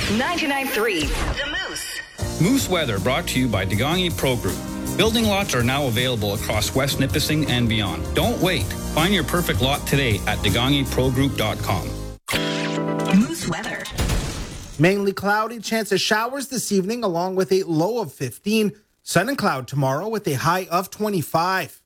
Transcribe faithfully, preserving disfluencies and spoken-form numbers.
ninety-nine point three The Moose. Moose Weather brought to you by Degangi Pro Group. Building lots are now available across West Nipissing and beyond. Don't wait. Find your perfect lot today at degangi pro group dot com. Moose Weather. Mainly cloudy, chance of showers this evening along with a low of fifteen. Sun and cloud tomorrow with a high of twenty-five.